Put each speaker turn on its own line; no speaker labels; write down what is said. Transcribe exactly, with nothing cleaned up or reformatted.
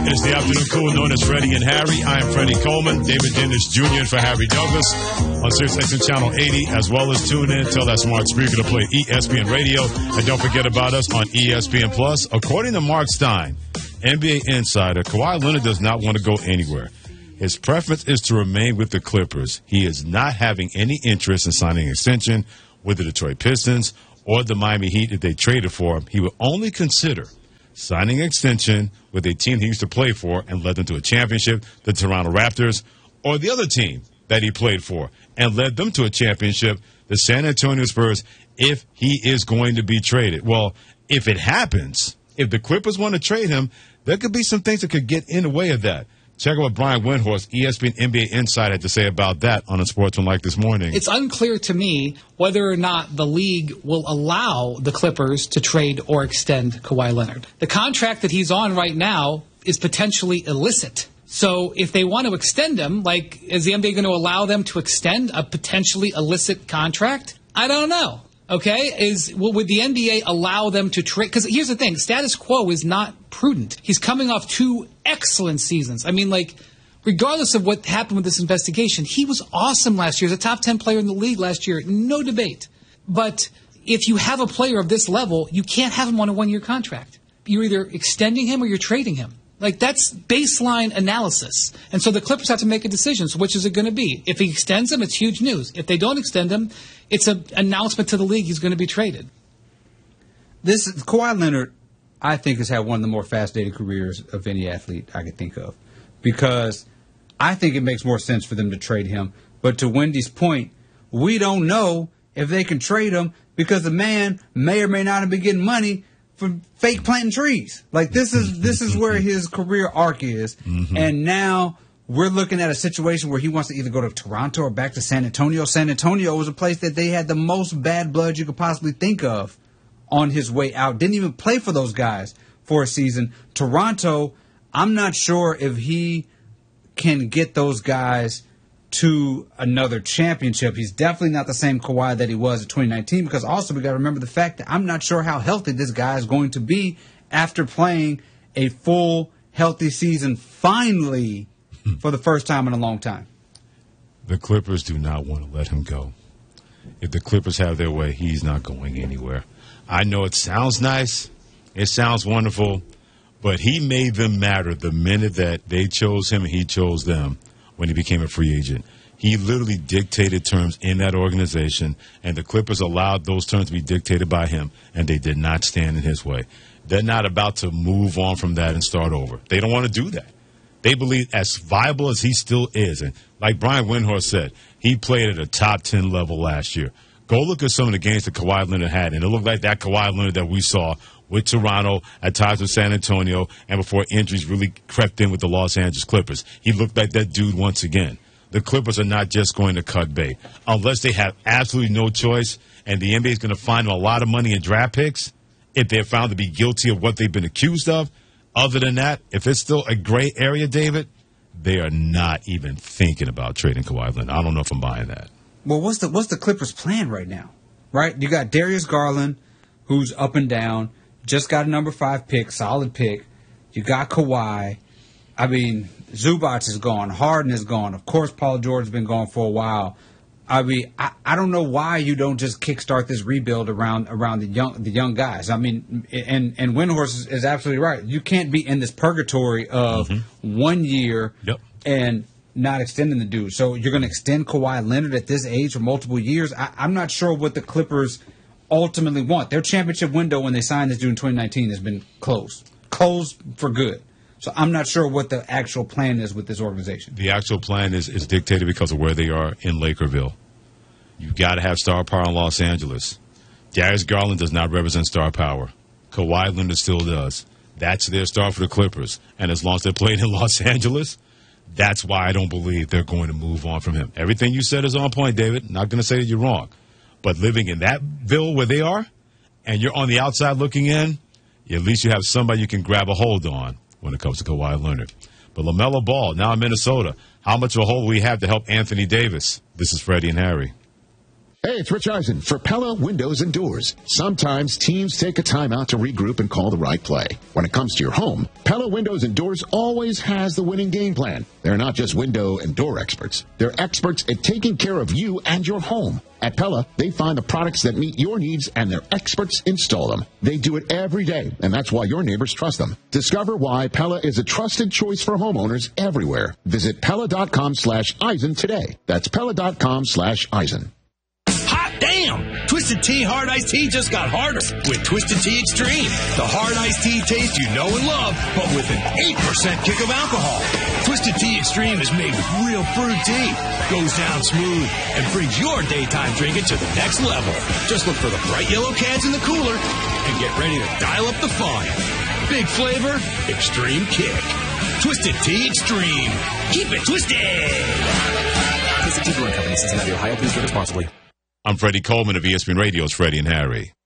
It's the afternoon cool known as Freddie and Harry. I am Freddie Coleman, David Dennis Junior for Harry Douglas on Sirius X M Channel eighty, as well as tune in, tell that smart speaker to play E S P N Radio, and don't forget about us on E S P N Plus. According to Mark Stein, N B A insider, Kawhi Leonard does not want to go anywhere. His preference is to remain with the Clippers. He is not having any interest in signing an extension with the Detroit Pistons or the Miami Heat if they traded for him. He would only consider signing an extension with a team he used to play for and led them to a championship, the Toronto Raptors, or the other team that he played for and led them to a championship, the San Antonio Spurs, if he is going to be traded. Well, if it happens, if the Clippers want to trade him, there could be some things that could get in the way of that. Check out what Brian Windhorst, E S P N N B A Insider, had to say about that on a Sportsman Like this morning.
It's unclear to me whether or not the league will allow the Clippers to trade or extend Kawhi Leonard. The contract that he's on right now is potentially illicit. So if they want to extend him, like, is the N B A going to allow them to extend a potentially illicit contract? I don't know. Okay, is well, would the N B A allow them to trade? Because here's the thing, status quo is not prudent. He's coming off two excellent seasons. I mean, like, regardless of what happened with this investigation, he was awesome last year. He was a top ten player in the league last year, no debate. But if you have a player of this level, you can't have him on a one-year contract. You're either extending him or you're trading him. Like, that's baseline analysis. And so the Clippers have to make a decision. So which is it going to be? If he extends him, it's huge news. If they don't extend him, it's an announcement to the league he's going to be traded.
This Kawhi Leonard, I think, has had one of the more fascinating careers of any athlete I could think of. Because I think it makes more sense for them to trade him. But to Wendy's point, we don't know if they can trade him because the man may or may not have been getting money for fake planting trees. Like, this is this is where his career arc is. Mm-hmm. And now we're looking at a situation where he wants to either go to Toronto or back to San Antonio. San Antonio was a place that they had the most bad blood you could possibly think of on his way out. Didn't even play for those guys for a season. Toronto, I'm not sure if he can get those guys to another championship. He's definitely not the same Kawhi that he was in twenty nineteen, because also we got to remember the fact that I'm not sure how healthy this guy is going to be after playing a full, healthy season finally for the first time in a long time.
The Clippers do not want to let him go. If the Clippers have their way, he's not going anywhere. I know it sounds nice. It sounds wonderful. But he made them matter the minute that they chose him and he chose them when he became a free agent. He literally dictated terms in that organization, and the Clippers allowed those terms to be dictated by him, and they did not stand in his way. They're not about to move on from that and start over. They don't want to do that. They believe as viable as he still is, and like Brian Windhorst said, he played at a top ten level last year. Go look at some of the games that Kawhi Leonard had, and it looked like that Kawhi Leonard that we saw with Toronto, at times with San Antonio, and before injuries really crept in with the Los Angeles Clippers. He looked like that dude once again. The Clippers are not just going to cut bait. Unless they have absolutely no choice, and the N B A is going to find them a lot of money in draft picks, if they're found to be guilty of what they've been accused of. Other than that, if it's still a gray area, David, they are not even thinking about trading Kawhi Leonard. I don't know if I'm buying that.
Well, what's the what's the Clippers' plan right now? Right? You got Darius Garland, who's up and down. Just got a number five pick, solid pick. You got Kawhi. I mean, Zubac is gone. Harden is gone. Of course, Paul George has been gone for a while. I mean, I, I don't know why you don't just kickstart this rebuild around around the young the young guys. I mean, and and Windhorst is, is absolutely right. You can't be in this purgatory of mm-hmm. one year
yep.
and not extending the dude. So you're going to extend Kawhi Leonard at this age for multiple years. I, I'm not sure what the Clippers ultimately want. Their championship window when they signed this dude in twenty nineteen has been closed. Closed for good. So I'm not sure what the actual plan is with this organization.
The actual plan is, is dictated because of where they are in Lakerville. You've got to have star power in Los Angeles. Darius Garland does not represent star power. Kawhi Leonard still does. That's their star for the Clippers. And as long as they're playing in Los Angeles, that's why I don't believe they're going to move on from him. Everything you said is on point, David. Not going to say that you're wrong. But living in that ville where they are, and you're on the outside looking in, at least you have somebody you can grab a hold on when it comes to Kawhi Leonard. But LaMelo Ball, now in Minnesota, how much of a hold will we have to help Anthony Davis? This is Freddie and Harry.
Hey, it's Rich Eisen for Pella Windows and Doors. Sometimes teams take a time out to regroup and call the right play. When it comes to your home, Pella Windows and Doors always has the winning game plan. They're not just window and door experts. They're experts at taking care of you and your home. At Pella, they find the products that meet your needs and their experts install them. They do it every day, and that's why your neighbors trust them. Discover why Pella is a trusted choice for homeowners everywhere. Visit Pella.com slash Eisen today. That's Pella.com slash Eisen.
Hot damn! Twisted Tea Hard Iced Tea just got harder with Twisted Tea Extreme. The hard iced tea taste you know and love, but with an eight percent kick of alcohol. Twisted Tea Extreme is made with real brewed tea, goes down smooth, and brings your daytime drinking to the next level. Just look for the bright yellow cans in the cooler and get ready to dial up the fun. Big flavor, extreme kick. Twisted Tea Extreme. Keep it twisted!
Twisted Tea Brewing Company, Cincinnati, Ohio. Please drink responsibly.
I'm Freddie Coleman of E S P N Radio's Freddie and Harry.